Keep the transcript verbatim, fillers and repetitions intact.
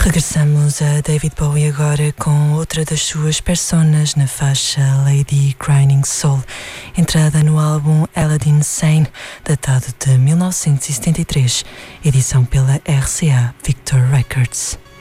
Regressamos a David Bowie agora com outra das suas personas na faixa Lady Grinding Soul, entrada no álbum Aladdin Sane, datado de mil novecentos e setenta e três, edição pela R C A Victor Records.